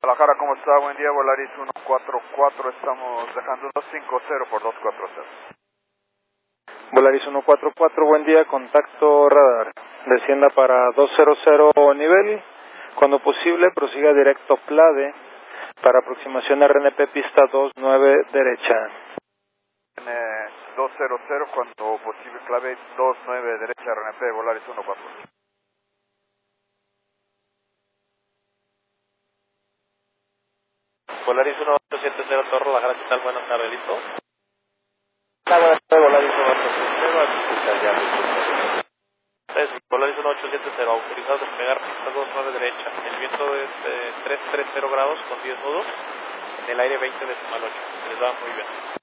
Guadalajara, ¿cómo está? Buen día, Volaris 144, estamos dejando 250 por 240. Volaris 144, buen día, contacto radar. Descienda para 200 nivel. Cuando posible, prosiga directo PLADE para aproximación RNP pista 29 derecha. 200, cuando posible, clave 29 derecha, RNP, Volaris 144. Volaris 1870, Torre Guadalajara, ¿qué tal? Buenas tardes, ¿listo? Buenas tardes, Volaris 1870, Volaris 1870, autorizado a despegar pista 29 derecha. El viento es 330 grados con 10 nudos, en el aire 20 decimal 8. Les va muy bien.